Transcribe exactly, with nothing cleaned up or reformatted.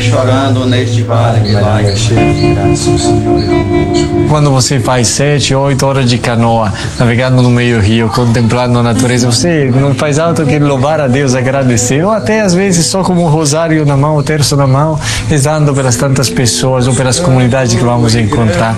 chorando neste vale de lágrimas. Quando você faz sete, oito horas de canoa, navegando no meio rio, contemplando a natureza, você não faz algo que louvar a Deus, agradecer, ou até às vezes só como um rosário na mão, o terço na mão, rezando pelas tantas pessoas ou pelas comunidades que vamos encontrar.